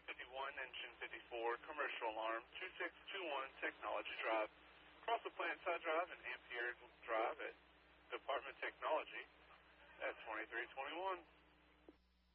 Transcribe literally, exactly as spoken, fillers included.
fifty-one, engine fifty-four, commercial alarm, two six two one Technology Drive. Across the plant side drive and Ampere Drive at Department Technology at twenty-three twenty-one.